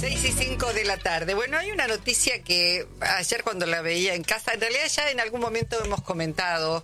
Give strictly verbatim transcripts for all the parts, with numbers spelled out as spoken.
seis y cinco de la tarde. Bueno, hay una noticia que ayer cuando la veía en casa, en realidad ya en algún momento hemos comentado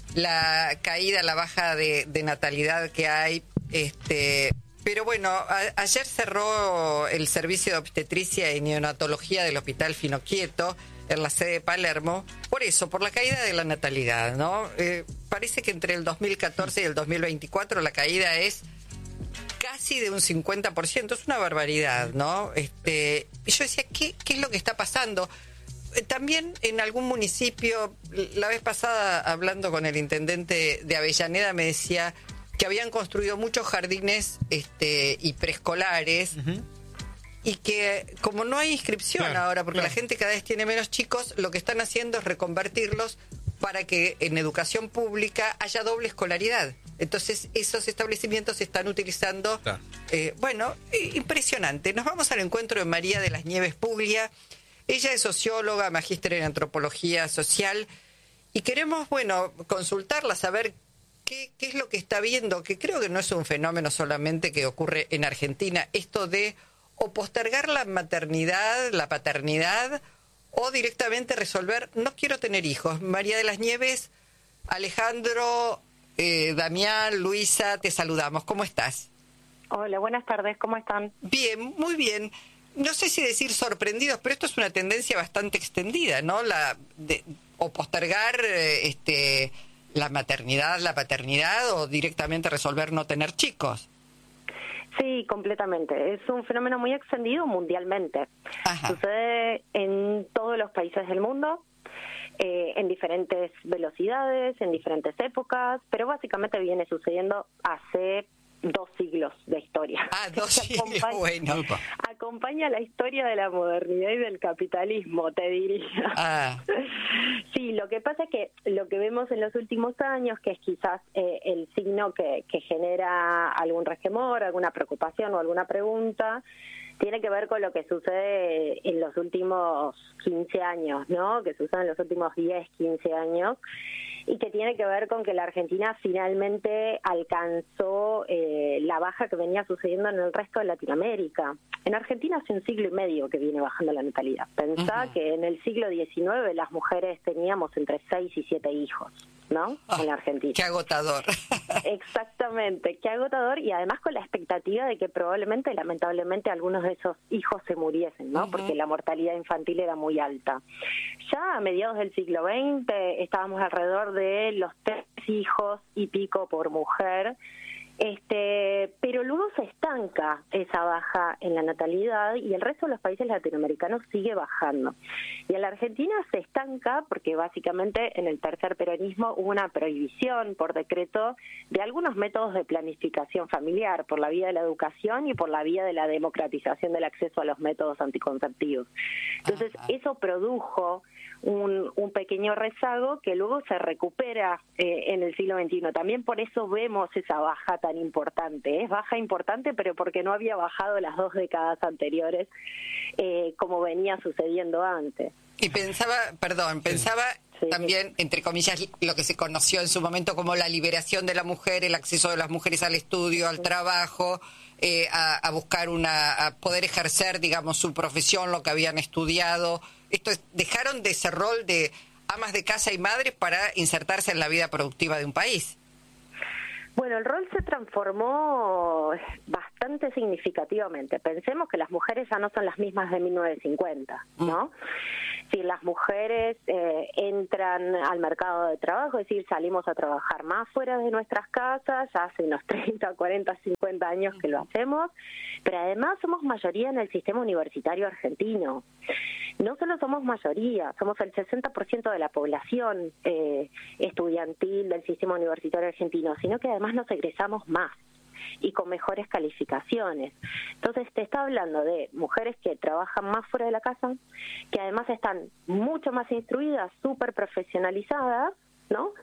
la caída, la baja de, de natalidad que hay, este, pero bueno, a, ayer cerró el servicio de obstetricia y neonatología del Hospital Finocchieto en la sede de Palermo, por eso, por la caída de la natalidad, ¿no? Eh, parece que entre el dos mil catorce y el dos mil veinticuatro la caída es casi de un cincuenta por ciento, es una barbaridad, ¿no? Este, y yo decía, ¿qué, qué es lo que está pasando? Eh, también en algún municipio, la vez pasada hablando con el intendente de Avellaneda, me decía que habían construido muchos jardines este, y preescolares, uh-huh. y que como no hay inscripción claro, ahora, porque claro. la gente cada vez tiene menos chicos, lo que están haciendo es reconvertirlos para que en educación pública haya doble escolaridad. Entonces, esos establecimientos se están utilizando. Claro. Eh, bueno, impresionante. Nos vamos al encuentro de María de las Nieves Puglia. Ella es socióloga, magíster en antropología social. Y queremos, bueno, consultarla, saber qué, qué es lo que está viendo, que creo que no es un fenómeno solamente que ocurre en Argentina, esto de o postergar la maternidad, la paternidad, o directamente resolver, no quiero tener hijos. María de las Nieves, Alejandro, eh, Damián, Luisa, te saludamos. ¿Cómo estás? Hola, buenas tardes. ¿Cómo están? Bien, muy bien. No sé si decir sorprendidos, pero esto es una tendencia bastante extendida, ¿no? La de, o postergar eh, este, la maternidad, la paternidad, o directamente resolver no tener chicos. Sí, completamente. Es un fenómeno muy extendido mundialmente. Ajá. Sucede en todos los países del mundo, eh, en diferentes velocidades, en diferentes épocas, pero básicamente viene sucediendo hace dos siglos de historia. Ah, dos siglos, acompaña, bueno. Acompaña la historia de la modernidad y del capitalismo, te diría. Ah. Sí, lo que pasa es que lo que vemos en los últimos años, que es quizás eh, el signo que, que genera algún resquemor, alguna preocupación o alguna pregunta, tiene que ver con lo que sucede en los últimos quince años, ¿no? Que sucede en los últimos diez, quince años, y que tiene que ver con que la Argentina finalmente alcanzó eh, la baja que venía sucediendo en el resto de Latinoamérica. En Argentina hace un siglo y medio que viene bajando la natalidad. Pensá uh-huh. que en el siglo diecinueve las mujeres teníamos entre seis y siete hijos, ¿no? Oh, en la Argentina. ¡Qué agotador! Exactamente, qué agotador, y además con la expectativa de que probablemente, lamentablemente, algunos de esos hijos se muriesen, ¿no? Uh-huh. Porque la mortalidad infantil era muy alta. Ya a mediados del siglo veinte estábamos alrededor de los tres hijos y pico por mujer, este, pero luego se estanca esa baja en la natalidad y el resto de los países latinoamericanos sigue bajando. Y en la Argentina se estanca porque básicamente en el tercer peronismo hubo una prohibición por decreto de algunos métodos de planificación familiar, por la vía de la educación y por la vía de la democratización del acceso a los métodos anticonceptivos. Entonces, eso produjo Un, un pequeño rezago que luego se recupera eh, en el siglo veintiuno. También por eso vemos esa baja tan importante. Es baja importante, pero porque no había bajado las dos décadas anteriores, eh, como venía sucediendo antes. Y pensaba, perdón, pensaba sí. también, entre comillas, lo que se conoció en su momento como la liberación de la mujer, el acceso de las mujeres al estudio, al sí. trabajo, eh, a, a buscar una, a poder ejercer, digamos, su profesión, lo que habían estudiado. Esto es, dejaron de ese rol de amas de casa y madres para insertarse en la vida productiva de un país. Bueno, el rol se transformó bastante significativamente. Pensemos que las mujeres ya no son las mismas de mil novecientos cincuenta, ¿no? Mm. Si las mujeres eh, entran al mercado de trabajo, es decir, salimos a trabajar más fuera de nuestras casas, ya hace unos treinta, cuarenta, cincuenta años que lo hacemos, pero además somos mayoría en el sistema universitario argentino. No solo somos mayoría, somos el sesenta por ciento de la población eh, estudiantil del sistema universitario argentino, sino que además nos egresamos más y con mejores calificaciones. Entonces te está hablando de mujeres que trabajan más fuera de la casa, que además están mucho más instruidas, súper profesionalizadas, ¿no?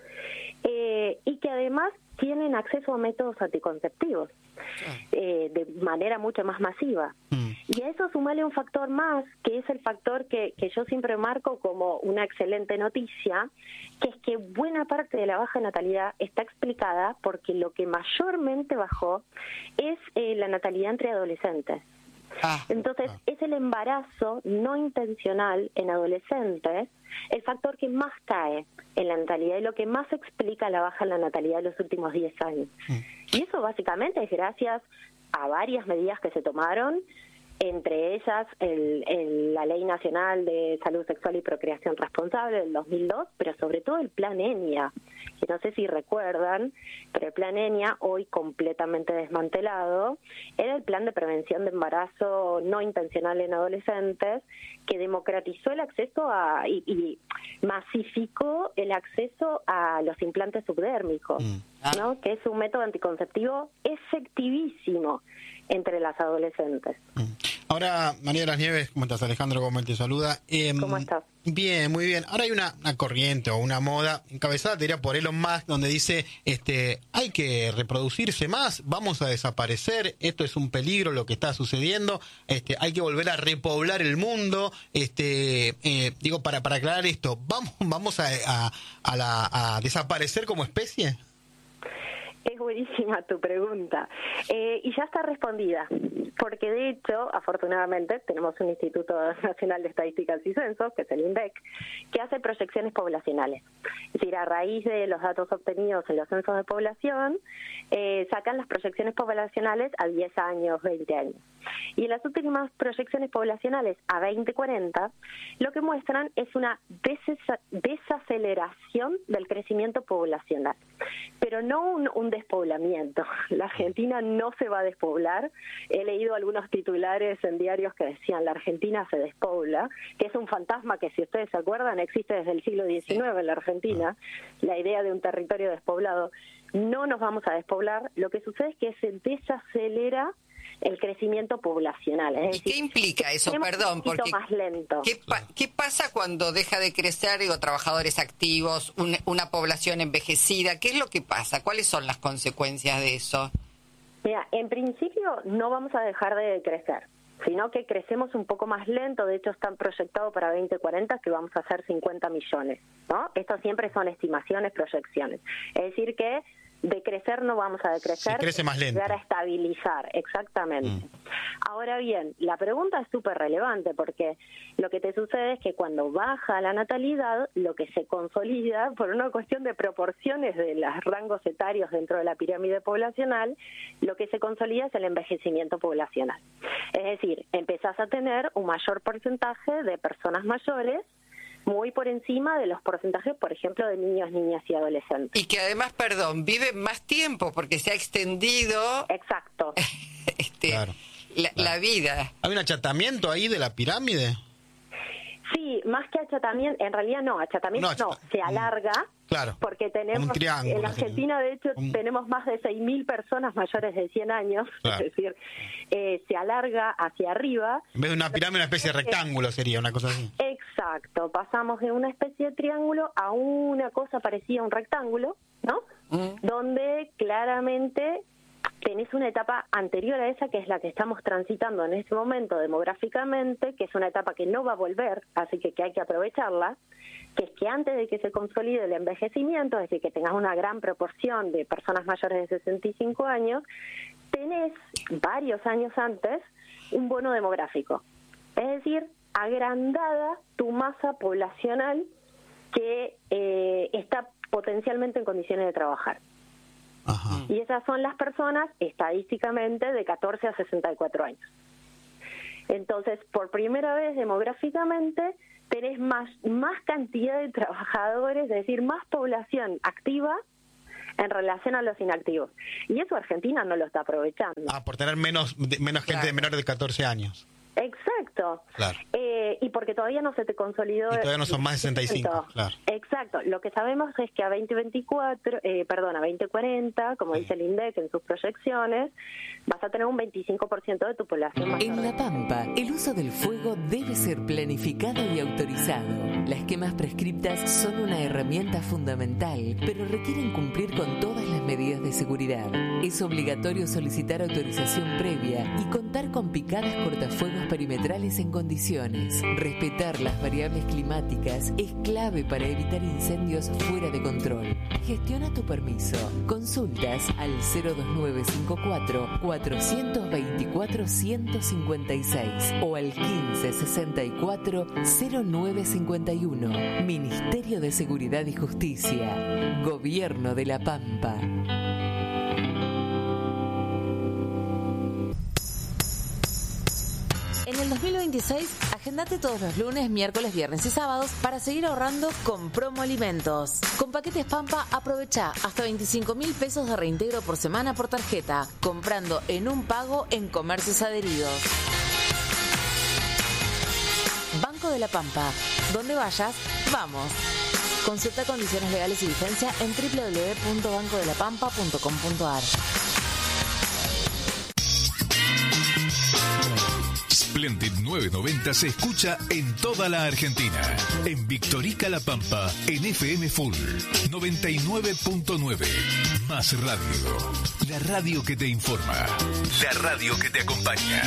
Eh, y que además tienen acceso a métodos anticonceptivos eh, de manera mucho más masiva. Mm. Y a eso sumale un factor más, que es el factor que, que yo siempre marco como una excelente noticia, que es que buena parte de la baja natalidad está explicada porque lo que mayormente bajó es eh, la natalidad entre adolescentes. Ah, Entonces, ah. es el embarazo no intencional en adolescentes el factor que más cae en la natalidad y lo que más explica la baja en la natalidad de los últimos diez años. Mm. Y eso básicamente es gracias a varias medidas que se tomaron, entre ellas el, el, la Ley Nacional de Salud Sexual y Procreación Responsable del dos mil dos, pero sobre todo el Plan ENIA, que no sé si recuerdan, pero el Plan ENIA, hoy completamente desmantelado, era el plan de prevención de embarazo no intencional en adolescentes, que democratizó el acceso a y, y masificó el acceso a los implantes subdérmicos, Mm. ¿no? Que es un método anticonceptivo efectivísimo entre las adolescentes. Ahora, María de las Nieves, ¿cómo estás? Alejandro Gómez te saluda. Eh, ¿Cómo estás? Bien, muy bien. Ahora hay una, una corriente o una moda encabezada, te diría, por Elon Musk, donde dice, este, hay que reproducirse más, vamos a desaparecer, esto es un peligro lo que está sucediendo, este, hay que volver a repoblar el mundo. Este, eh, digo, para, para aclarar esto, ¿vamos, vamos a, a, a, la, a desaparecer como especie? Es buenísima tu pregunta. Eh, y ya está respondida, porque de hecho, afortunadamente, tenemos un Instituto Nacional de Estadísticas y Censos, que es el INDEC, que hace proyecciones poblacionales. Es decir, a raíz de los datos obtenidos en los censos de población, eh, sacan las proyecciones poblacionales a diez años, veinte años. Y en las últimas proyecciones poblacionales a veinte cuarenta, lo que muestran es una desesa- desaceleración del crecimiento poblacional, pero no un, un despoblamiento. La Argentina no se va a despoblar. He leído algunos titulares en diarios que decían la Argentina se despobla, que es un fantasma que, si ustedes se acuerdan, existe desde el siglo diecinueve en la Argentina, la idea de un territorio despoblado. No nos vamos a despoblar. Lo que sucede es que se desacelera el crecimiento poblacional. Es ¿Y decir, qué implica eso? tenemos Perdón, un poquito porque más lento. ¿qué, pa- ¿qué pasa cuando deja de crecer, digo, trabajadores activos, un- una población envejecida? ¿Qué es lo que pasa? ¿Cuáles son las consecuencias de eso? Mira, en principio no vamos a dejar de crecer, sino que crecemos un poco más lento. De hecho, están proyectados para veinte cuarenta que vamos a hacer cincuenta millones, ¿no? Esto siempre son estimaciones, proyecciones. Es decir que de crecer no vamos a decrecer, Se crece más lento. llegar a estabilizar, exactamente. Mm. Ahora bien, la pregunta es súper relevante, porque lo que te sucede es que cuando baja la natalidad, lo que se consolida, por una cuestión de proporciones de los rangos etarios dentro de la pirámide poblacional, lo que se consolida es el envejecimiento poblacional. Es decir, empezás a tener un mayor porcentaje de personas mayores, muy por encima de los porcentajes, por ejemplo, de niños, niñas y adolescentes. Y que además, perdón, viven más tiempo porque se ha extendido Exacto. este, Claro, la, claro. la vida. ¿Hay un achatamiento ahí de la pirámide? Sí, más que achatamiento, en realidad no, achatamiento No, no, achata- se alarga, Claro, porque tenemos, como un triángulo, en así, Argentina de hecho un- tenemos más de seis mil personas mayores de cien años, Claro. es decir, eh, se alarga hacia arriba. En vez de una pirámide, una especie de rectángulo sería, una cosa así. Exacto, pasamos de una especie de triángulo a una cosa parecida a un rectángulo, ¿no? Mm. Donde claramente tenés una etapa anterior a esa, que es la que estamos transitando en este momento demográficamente, que es una etapa que no va a volver, así que, que hay que aprovecharla, que es que antes de que se consolide el envejecimiento, es decir, que tengas una gran proporción de personas mayores de sesenta y cinco años, tenés varios años antes un bono demográfico. Es decir, agrandada tu masa poblacional que eh, está potencialmente en condiciones de trabajar. Ajá. Y esas son las personas estadísticamente de catorce a sesenta y cuatro años. Entonces, por primera vez demográficamente, tenés más, más cantidad de trabajadores, es decir, más población activa en relación a los inactivos. Y eso Argentina no lo está aprovechando. Ah, por tener menos de- menos gente Claro. de menores de catorce años. Exacto. Claro. Eh, y porque todavía no se te consolidó. Y todavía no el son más de sesenta y cinco, crecimiento. claro. Exacto. Lo que sabemos es que a veinte veinticuatro, eh, perdón, a veinte cuarenta, como Sí. dice el INDEC en sus proyecciones, vas a tener un veinticinco por ciento de tu población mayor. En La Pampa, el uso del fuego debe ser planificado y autorizado. Las quemas prescriptas son una herramienta fundamental, pero requieren cumplir con todas las medidas de seguridad. Es obligatorio solicitar autorización previa y contar con picadas cortafuegos perimetrales en condiciones. Respetar las variables climáticas es clave para evitar incendios fuera de control. Gestiona tu permiso. Consultas al cero dos nueve cinco cuatro, cuatro dos cuatro, uno cinco seis o al quince sesenta y cuatro, cero nueve cincuenta y uno. Ministerio de Seguridad y Justicia. Gobierno de La Pampa. En el dos mil veintiséis, agendate todos los lunes, miércoles, viernes y sábados para seguir ahorrando con Promo Alimentos. Con Paquetes Pampa, aprovecha hasta veinticinco mil pesos de reintegro por semana por tarjeta, comprando en un pago en comercios adheridos. Banco de la Pampa. Donde vayas, vamos. Consulta condiciones legales y vigencia en doble u doble u doble u punto banco de la pampa punto com punto a r. Splendid novecientos noventa se escucha en toda la Argentina. En Victorica La Pampa, en F M Full noventa y nueve punto nueve. Más radio. La radio que te informa. La radio que te acompaña.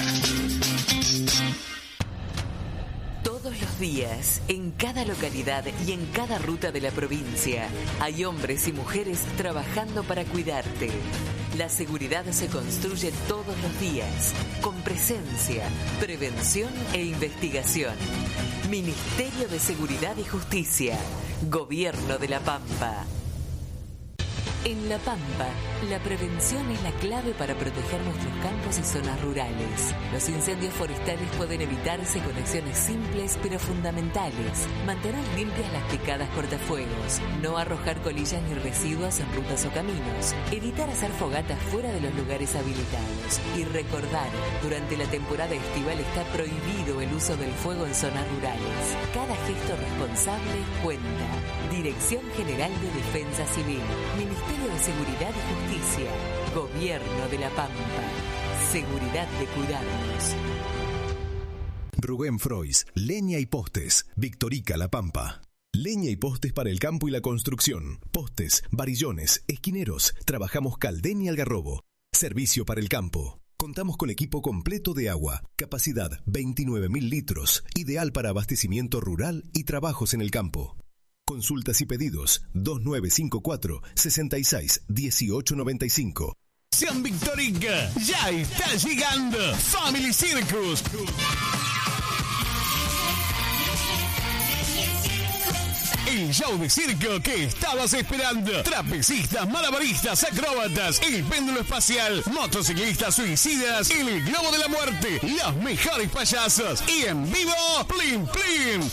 Todos los días, en cada localidad y en cada ruta de la provincia, hay hombres y mujeres trabajando para cuidarte. La seguridad se construye todos los días, con presencia, prevención e investigación. Ministerio de Seguridad y Justicia, Gobierno de La Pampa. En La Pampa, la prevención es la clave para proteger nuestros campos y zonas rurales. Los incendios forestales pueden evitarse con acciones simples pero fundamentales. Mantener limpias las picadas cortafuegos, no arrojar colillas ni residuos en rutas o caminos, evitar hacer fogatas fuera de los lugares habilitados y recordar, durante la temporada estival está prohibido el uso del fuego en zonas rurales. Cada gesto responsable cuenta. Dirección General de Defensa Civil, Ministerio de Seguridad y Justicia, Gobierno de La Pampa. Seguridad de cuidarnos. Rubén Frois, Leña y Postes, Victorica La Pampa. Leña y postes para el campo y la construcción. Postes, varillones, esquineros. Trabajamos Caldén y Algarrobo. Servicio para el campo. Contamos con equipo completo de agua. Capacidad veintinueve mil litros. Ideal para abastecimiento rural y trabajos en el campo. Consultas y pedidos dos nueve cinco cuatro, seis seis uno ocho nueve cinco. Sean Victorica, ya está llegando Family Circus. El show de circo que estabas esperando. Trapecistas, malabaristas, acróbatas, el péndulo espacial, motociclistas suicidas, el globo de la muerte, los mejores payasos y en vivo, Plim Plim.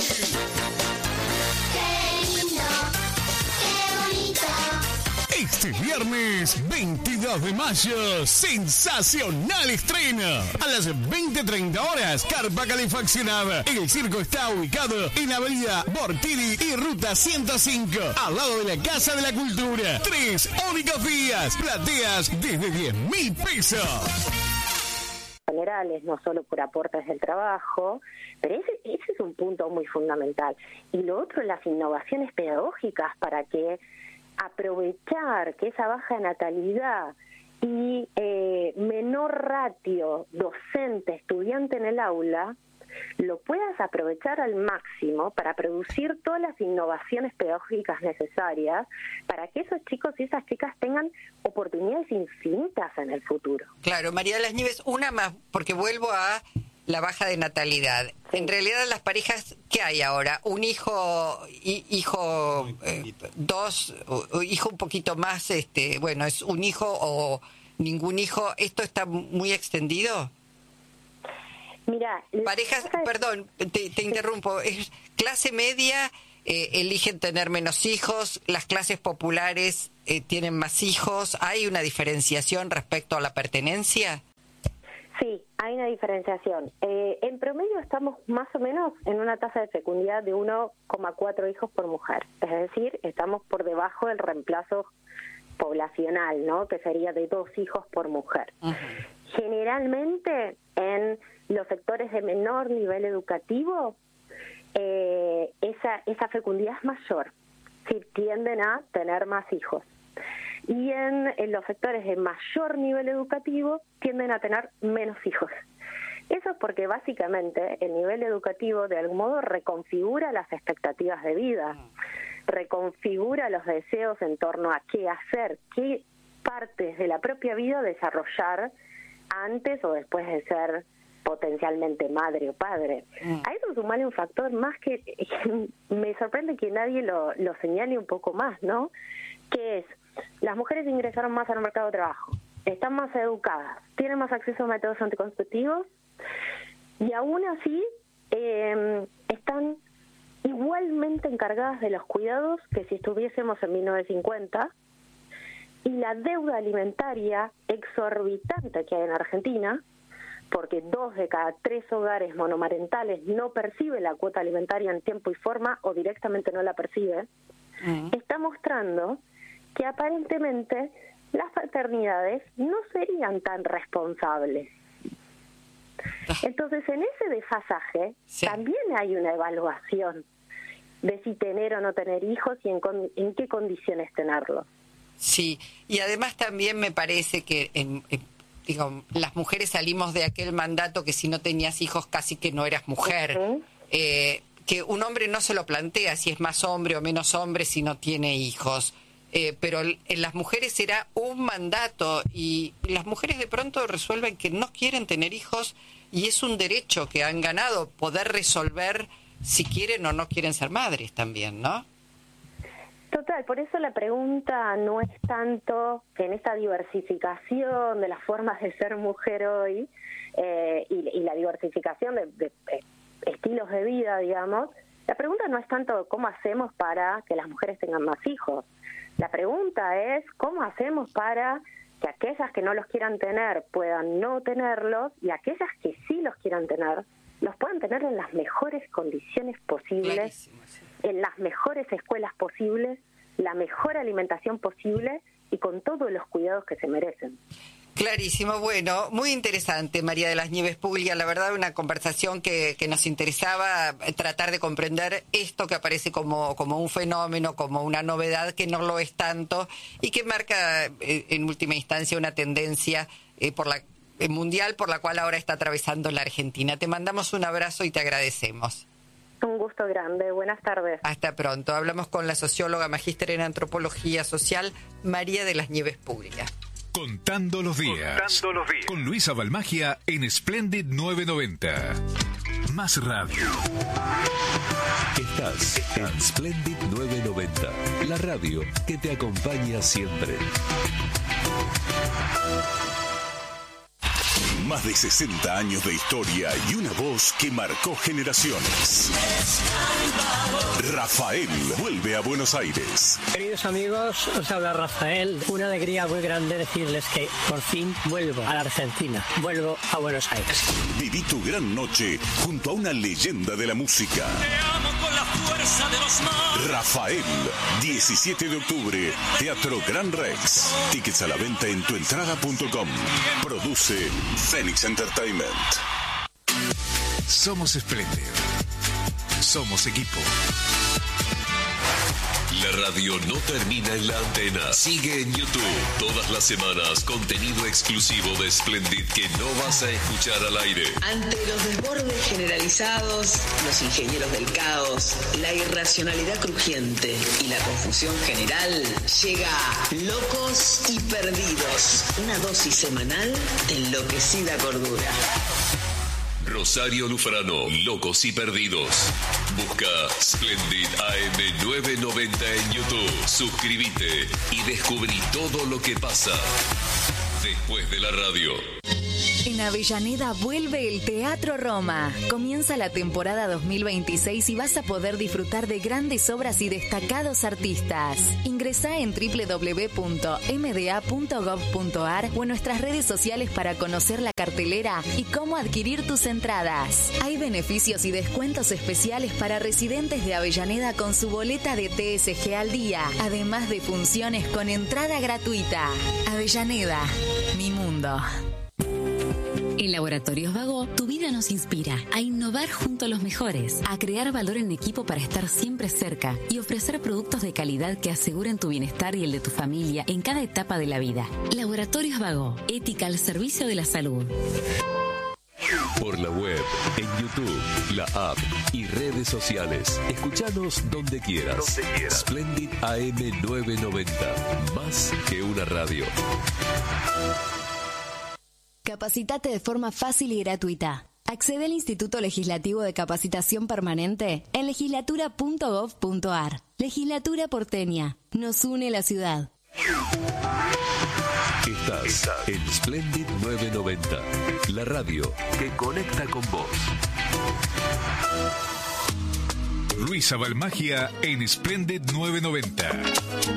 Este viernes veintidós de mayo, sensacional estreno. A las veinte treinta horas, carpa calefaccionada. El circo está ubicado en Avenida Bortini y Ruta ciento cinco, al lado de la Casa de la Cultura. Tres únicos días, plateas desde diez mil pesos. Generales, no solo por aportes del trabajo, pero ese, ese es un punto muy fundamental. Y lo otro, las innovaciones pedagógicas para que aprovechar que esa baja natalidad y eh, menor ratio docente-estudiante en el aula lo puedas aprovechar al máximo para producir todas las innovaciones pedagógicas necesarias para que esos chicos y esas chicas tengan oportunidades infinitas en el futuro. Claro, María de las Nieves, una más, porque vuelvo a la baja de natalidad. Sí. En realidad, las parejas, ¿qué hay ahora? Un hijo, hi, hijo, eh, dos, o, hijo un poquito más, este, bueno, es un hijo o ningún hijo. ¿Esto está muy extendido? Mira, parejas, es... perdón, te, te interrumpo, es clase media, eh, eligen tener menos hijos, las clases populares eh, tienen más hijos. ¿Hay una diferenciación respecto a la pertenencia? Sí, hay una diferenciación. Eh, en promedio estamos más o menos en una tasa de fecundidad de uno coma cuatro hijos por mujer. Es decir, estamos por debajo del reemplazo poblacional, ¿no? Que sería de dos hijos por mujer. Uh-huh. Generalmente, en los sectores de menor nivel educativo, eh, esa, esa fecundidad es mayor. Sí, tienden a tener más hijos. Y en, en los sectores de mayor nivel educativo tienden a tener menos hijos. Eso es porque básicamente el nivel educativo de algún modo reconfigura las expectativas de vida, reconfigura los deseos en torno a qué hacer, qué partes de la propia vida desarrollar antes o después de ser potencialmente madre o padre. Mm. A eso sumarle un factor más que me sorprende que nadie lo, lo señale un poco más, ¿no? Que es, las mujeres ingresaron más al mercado de trabajo, están más educadas, tienen más acceso a métodos anticonceptivos y aún así eh, están igualmente encargadas de los cuidados que si estuviésemos en mil novecientos cincuenta, y la deuda alimentaria exorbitante que hay en Argentina, porque dos de cada tres hogares monomarentales no perciben la cuota alimentaria en tiempo y forma o directamente no la percibe, uh-huh. está mostrando que aparentemente las paternidades no serían tan responsables. Entonces, en ese desfasaje sí. también hay una evaluación de si tener o no tener hijos y en, con, en qué condiciones tenerlos. Sí, y además también me parece que en, en, digo, las mujeres salimos de aquel mandato que si no tenías hijos casi que no eras mujer, uh-huh. eh, que un hombre no se lo plantea si es más hombre o menos hombre si no tiene hijos, eh, pero en las mujeres era un mandato y las mujeres de pronto resuelven que no quieren tener hijos y es un derecho que han ganado, poder resolver si quieren o no quieren ser madres también, ¿no? Total, por eso la pregunta no es tanto que en esta diversificación de las formas de ser mujer hoy eh, y, y la diversificación de, de, de estilos de vida, digamos, la pregunta no es tanto cómo hacemos para que las mujeres tengan más hijos. La pregunta es cómo hacemos para que aquellas que no los quieran tener puedan no tenerlos y aquellas que sí los quieran tener, los puedan tener en las mejores condiciones posibles. Clarísimo, sí. En las mejores escuelas posibles, la mejor alimentación posible y con todos los cuidados que se merecen. Clarísimo, bueno, muy interesante, María de las Nieves Puglia, la verdad una conversación que, que nos interesaba tratar de comprender esto que aparece como, como un fenómeno, como una novedad que no lo es tanto y que marca eh, en última instancia una tendencia eh, por la eh, mundial por la cual ahora está atravesando la Argentina. Te mandamos un abrazo y te agradecemos. Un gusto grande. Buenas tardes. Hasta pronto. Hablamos con la socióloga magíster en antropología social, María de las Nieves Puglia. Contando los días. Contando los días. Con Luisa Balmagia en Splendid novecientos noventa. Más radio. Estás en Splendid novecientos noventa. La radio que te acompaña siempre. Más de sesenta años de historia y una voz que marcó generaciones. Rafael vuelve a Buenos Aires. Queridos amigos, os habla Rafael. Una alegría muy grande decirles que por fin vuelvo a la Argentina. Vuelvo a Buenos Aires. Viví tu gran noche junto a una leyenda de la música. Te amo con la fuerza de los mares. Rafael, diecisiete de octubre, Teatro Gran Rex. Tickets a la venta en tuentrada punto com. Produce Phoenix Entertainment. Somos Splendid. Somos equipo. La radio no termina en la antena. Sigue en YouTube. Todas las semanas, contenido exclusivo de Splendid que no vas a escuchar al aire. Ante los desbordes generalizados, los ingenieros del caos, la irracionalidad crujiente y la confusión general, llega Locos y Perdidos. Una dosis semanal de enloquecida cordura. Rosario Lufrano, Locos y Perdidos. Busca Splendid A M novecientos noventa en YouTube. Suscríbete y descubrí todo lo que pasa después de la radio. En Avellaneda vuelve el Teatro Roma. Comienza la temporada dos mil veintiséis y vas a poder disfrutar de grandes obras y destacados artistas. Ingresá en doble u doble u doble u punto m d a punto gov punto a r o en nuestras redes sociales para conocer la cartelera y cómo adquirir tus entradas. Hay beneficios y descuentos especiales para residentes de Avellaneda con su boleta de T S G al día, además de funciones con entrada gratuita. Avellaneda, mi mundo. En Laboratorios Vago, tu vida nos inspira a innovar junto a los mejores, a crear valor en equipo para estar siempre cerca y ofrecer productos de calidad que aseguren tu bienestar y el de tu familia en cada etapa de la vida. Laboratorios Vago, ética al servicio de la salud. Por la web, en YouTube, la app y redes sociales. Escuchanos donde quieras. Donde quieras. Splendid A M novecientos noventa. Más que una radio. Capacitate de forma fácil y gratuita. Accede al Instituto Legislativo de Capacitación Permanente en legislatura punto gov punto ar. Legislatura porteña. Nos une la ciudad. Estás, Estás en Splendid novecientos noventa, la radio que conecta con vos. Luisa Balmagia en Splendid novecientos noventa.